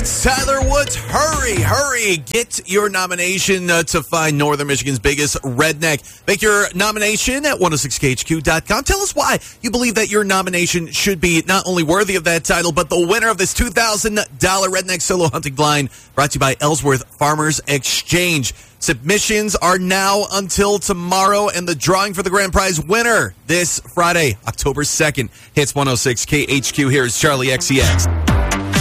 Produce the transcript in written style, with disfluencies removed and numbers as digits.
it's Tyler Woods. Hurry. Get your nomination to find Northern Michigan's biggest redneck. Make your nomination at 106khq.com. Tell us why you believe that your nomination should be not only worthy of that title, but the winner of this $2,000 redneck solo hunting blind brought to you by Ellsworth Farmers Exchange. Submissions are now until tomorrow, and the drawing for the grand prize winner this Friday, October 2nd. Hits 106 KHQ. Here's Charlie XCX.